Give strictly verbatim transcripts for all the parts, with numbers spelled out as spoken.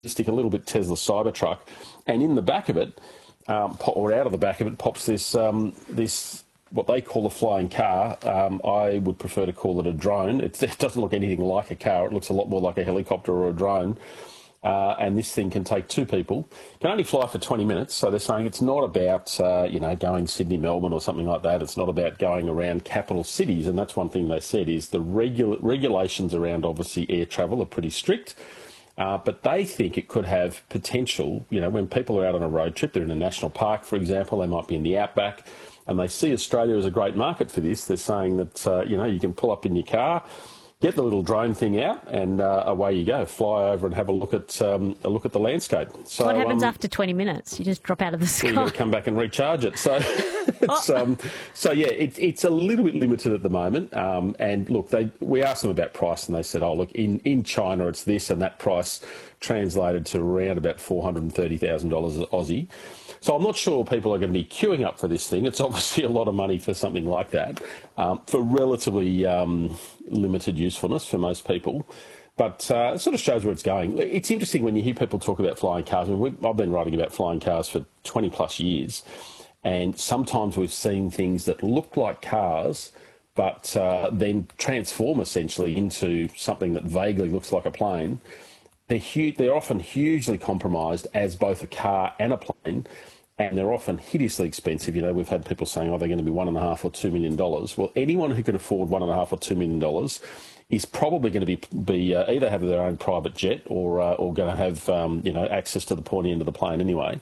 stick a little bit Tesla Cybertruck, and in the back of it, um, or out of the back of it, pops this um, this what they call a flying car. Um, I would prefer to call it a drone. It's, it doesn't look anything like a car. It looks a lot more like a helicopter or a drone. Uh, and this thing can take two people. Can only fly for twenty minutes. So they're saying it's not about uh, you know going Sydney, Melbourne, or something like that. It's not about going around capital cities. And that's one thing they said is the regula- regulations around obviously air travel are pretty strict. Uh, but they think it could have potential, you know, when people are out on a road trip, they're in a national park, for example, they might be in the outback, and they see Australia as a great market for this. They're saying that, uh, you know, you can pull up in your car, get the little drone thing out, and uh, away you go. Fly over and have a look at um, a look at the landscape. So what happens um, after twenty minutes? You just drop out of the sky. Well, you've got to come back and recharge it. So, it's, oh. um, so yeah, it, it's a little bit limited at the moment. Um, and look, they we asked them about price, and they said, "Oh, look, in, in China it's this," and that price translated to around about four hundred and thirty thousand dollars Aussie. So I'm not sure people are going to be queuing up for this thing. It's obviously a lot of money for something like that, um, for relatively um, limited usefulness for most people. But uh, it sort of shows where it's going. It's interesting when you hear people talk about flying cars. I mean, we've, I've been writing about flying cars for twenty plus years, and sometimes we've seen things that look like cars, but uh, then transform essentially into something that vaguely looks like a plane. They're, huge, they're often hugely compromised as both a car and a plane, and they're often hideously expensive. You know, we've had people saying, oh, they're going to be one and a half or two million dollars. Well, anyone who can afford one and a half or two million dollars is probably going to be, be uh, either have their own private jet or uh, or going to have um, you know access to the pointy end of the plane anyway.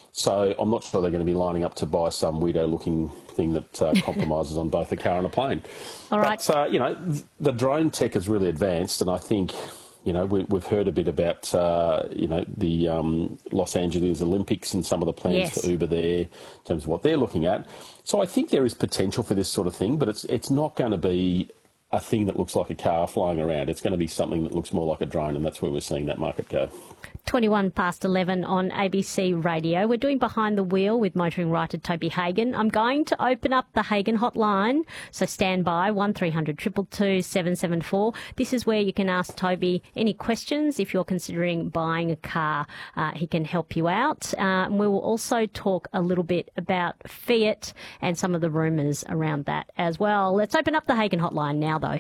So I'm not sure they're going to be lining up to buy some weirdo-looking thing that uh, compromises on both a car and a plane. All right. But, uh, you know, the drone tech is really advanced, and I think, you know, we, we've heard a bit about, uh, you know, the um, Los Angeles Olympics and some of the plans yes. for Uber there in terms of what they're looking at. So I think there is potential for this sort of thing, but it's it's not going to be a thing that looks like a car flying around. It's going to be something that looks more like a drone, and that's where we're seeing that market go. twenty-one past eleven on A B C Radio. We're doing Behind the Wheel with motoring writer Toby Hagen. I'm going to open up the Hagen hotline, so stand by, one three hundred two two two seven seven four. This is where you can ask Toby any questions if you're considering buying a car. Uh, he can help you out. Uh, and we will also talk a little bit about Fiat and some of the rumours around that as well. Let's open up the Hagen hotline now, though.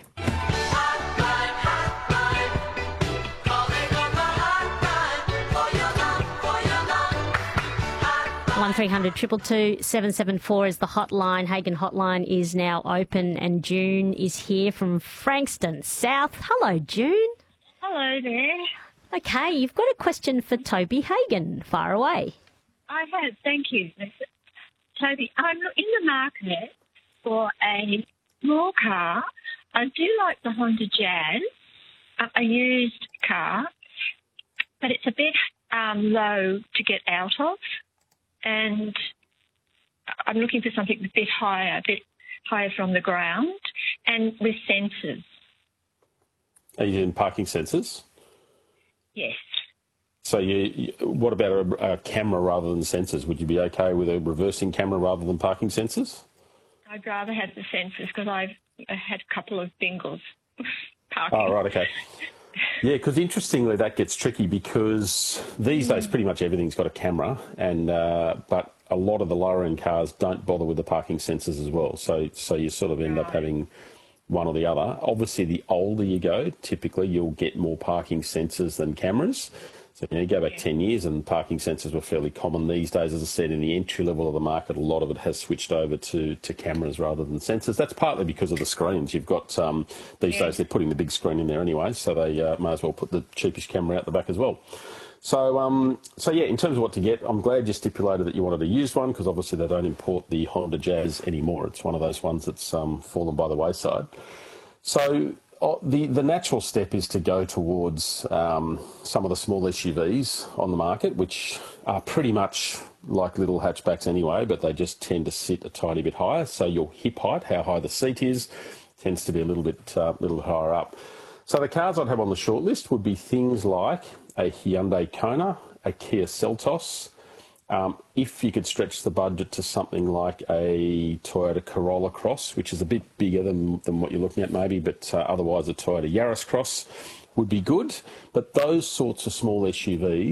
one three hundred two two two seven seven four is the hotline. Hagen hotline is now open, and June is here from Frankston South. Hello, June. Hello there. Okay, you've got a question for Toby Hagen. Far away. I have, thank you. Toby, I'm in the market for a small car. I do like the Honda Jazz, a used car, but it's a bit um, low to get out of. And I'm looking for something a bit higher, a bit higher from the ground, and with sensors. Are you doing parking sensors? Yes. So you, you what about a, a camera rather than sensors? Would you be okay with a reversing camera rather than parking sensors? I'd rather have the sensors because I've had a couple of bingles parking. Oh, right, okay. Yeah, because interestingly, that gets tricky because these days pretty much everything's got a camera, and uh, but a lot of the lower-end cars don't bother with the parking sensors as well. So, so you sort of end up having one or the other. Obviously, the older you go, typically you'll get more parking sensors than cameras. So, you know, you go back ten years and parking sensors were fairly common. These days, as I said, in the entry level of the market, a lot of it has switched over to, to cameras rather than sensors. That's partly because of the screens. You've got, um, these yeah. days, they're putting the big screen in there anyway, so they uh, may as well put the cheapest camera out the back as well. So, um, so yeah, in terms of what to get, I'm glad you stipulated that you wanted a used one because obviously they don't import the Honda Jazz anymore. It's one of those ones that's um, fallen by the wayside. So, Oh, the, the natural step is to go towards um, some of the small S U Vs on the market, which are pretty much like little hatchbacks anyway, but they just tend to sit a tiny bit higher. So your hip height, how high the seat is, tends to be a little bit uh, little higher up. So the cars I'd have on the short list would be things like a Hyundai Kona, a Kia Seltos. Um, if you could stretch the budget to something like a Toyota Corolla Cross, which is a bit bigger than, than what you're looking at maybe, but uh, otherwise a Toyota Yaris Cross would be good. But those sorts of small S U Vs